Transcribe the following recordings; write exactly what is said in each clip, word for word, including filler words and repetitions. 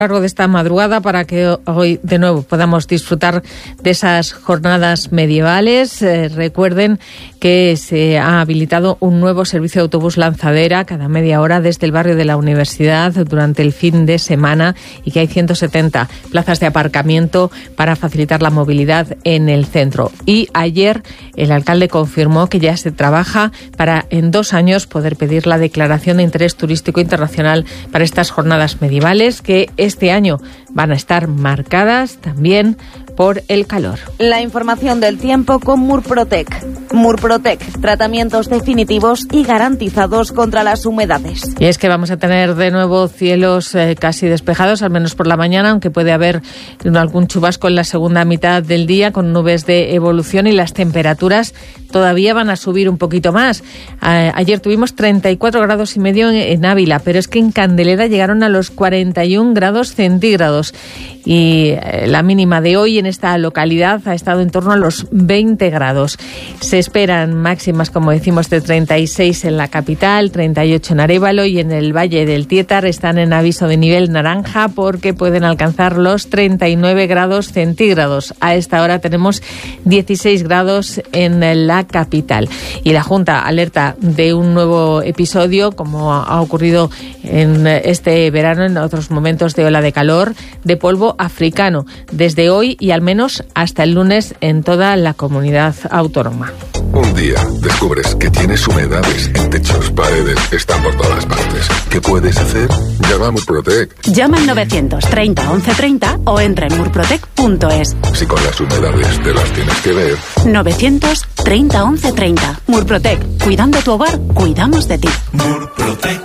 A lo largo de esta madrugada para que hoy de nuevo podamos disfrutar de esas jornadas medievales. Eh, recuerden que se ha habilitado un nuevo servicio de autobús lanzadera cada media hora desde el barrio de la Universidad durante el fin de semana y que hay ciento setenta plazas de aparcamiento para facilitar la movilidad en el centro. Y ayer el alcalde confirmó que ya se trabaja para en dos años poder pedir la declaración de interés turístico internacional para estas jornadas medievales que este año van a estar marcadas también por el calor. La información del tiempo con Murprotec. Murprotec, tratamientos definitivos y garantizados contra las humedades. Y es que vamos a tener de nuevo cielos eh, casi despejados, al menos por la mañana, aunque puede haber algún chubasco en la segunda mitad del día con nubes de evolución y las temperaturas todavía van a subir un poquito más. A, ayer tuvimos treinta y cuatro grados y medio en, en Ávila, pero es que en Candelera llegaron a los cuarenta y un grados centígrados y eh, la mínima de hoy en esta localidad ha estado en torno a los veinte grados. Se esperan máximas, como decimos, de treinta y seis en la capital, treinta y ocho en Arévalo y en el Valle del Tietar están en aviso de nivel naranja porque pueden alcanzar los treinta y nueve grados centígrados. A esta hora tenemos dieciséis grados en la capital. Y la Junta alerta de un nuevo episodio, como ha ocurrido en este verano, en otros momentos de ola de calor, de polvo africano, desde hoy y al menos hasta el lunes en toda la comunidad autónoma. Un día descubres que tienes humedades en techos, paredes, están por todas partes. ¿Qué puedes hacer? Llama a Murprotec. Llama al novecientos treinta once treinta o entra en murprotec punto es. Si con las humedades te las tienes que ver. novecientos treinta once treinta. Murprotec. Cuidando tu hogar, cuidamos de ti. Murprotec.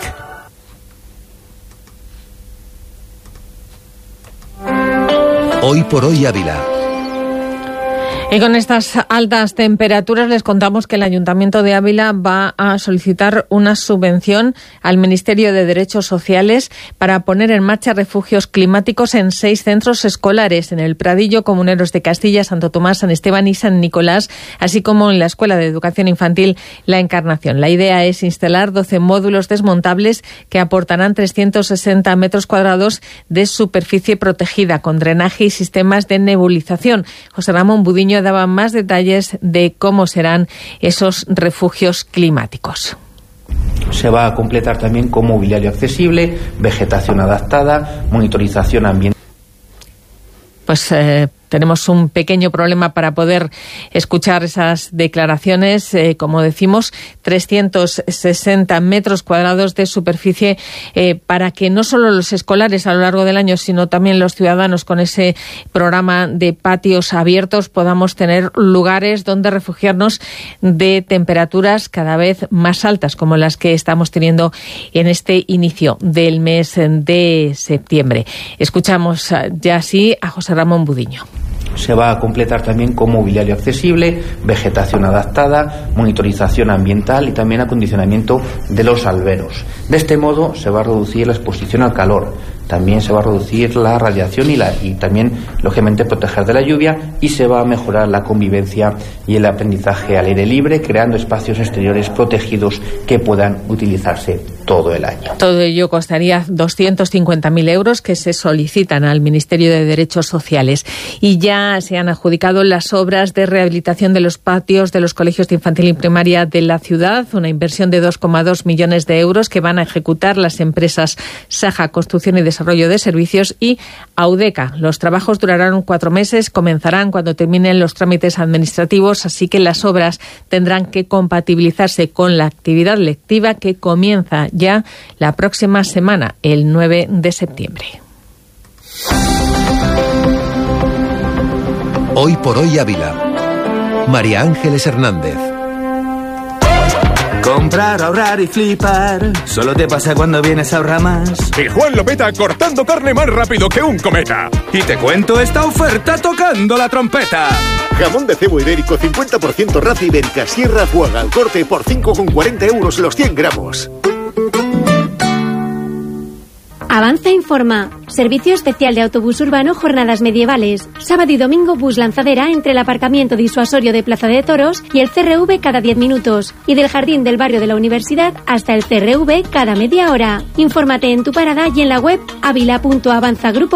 Hoy por hoy Ávila. Y con estas altas temperaturas les contamos que el Ayuntamiento de Ávila va a solicitar una subvención al Ministerio de Derechos Sociales para poner en marcha refugios climáticos en seis centros escolares, en el Pradillo, Comuneros de Castilla, Santo Tomás, San Esteban y San Nicolás, así como en la Escuela de Educación Infantil La Encarnación. La idea es instalar doce módulos desmontables que aportarán trescientos sesenta metros cuadrados de superficie protegida con drenaje y sistemas de nebulización. José Ramón Budiño daba más detalles de cómo serán esos refugios climáticos. Se va a completar también con mobiliario accesible, vegetación adaptada, monitorización ambiental. Pues eh, tenemos un pequeño problema para poder escuchar esas declaraciones. Eh, como decimos, trescientos sesenta metros cuadrados de superficie eh, para que no solo los escolares a lo largo del año, sino también los ciudadanos con ese programa de patios abiertos podamos tener lugares donde refugiarnos de temperaturas cada vez más altas, como las que estamos teniendo en este inicio del mes de septiembre. Escuchamos ya así a José Ramón Budiño. Se va a completar también con mobiliario accesible, vegetación adaptada, monitorización ambiental y también acondicionamiento de los alberos. De este modo se va a reducir la exposición al calor, también se va a reducir la radiación y, la, y también, lógicamente, proteger de la lluvia y se va a mejorar la convivencia y el aprendizaje al aire libre, creando espacios exteriores protegidos que puedan utilizarse todo el año. Todo ello costaría doscientos cincuenta mil euros que se solicitan al Ministerio de Derechos Sociales. Y ya se han adjudicado las obras de rehabilitación de los patios de los colegios de infantil y primaria de la ciudad, una inversión de dos coma dos millones de euros que van a ejecutar las empresas Saja Construcción y Desarrollo de Servicios y Audeca. Los trabajos durarán cuatro meses, comenzarán cuando terminen los trámites administrativos, así que las obras tendrán que compatibilizarse con la actividad lectiva que comienza ya la próxima semana, el nueve de septiembre. Hoy por hoy Ávila. María Ángeles Hernández. Comprar, ahorrar y flipar. Solo te pasa cuando vienes a Ahorra Más. Y Juan Lopeta cortando carne más rápido que un cometa. Y te cuento esta oferta tocando la trompeta. Jamón de cebo ibérico cincuenta por ciento raza ibérica Sierra Fuaga al corte por cinco con cuarenta euros los cien gramos. Avanza informa. Servicio especial de autobús urbano jornadas medievales. Sábado y domingo bus lanzadera entre el aparcamiento disuasorio de Plaza de Toros y el C R V cada diez minutos. Y del jardín del barrio de la Universidad hasta el C R V cada media hora. Infórmate en tu parada y en la web avila punto avanzagrupo.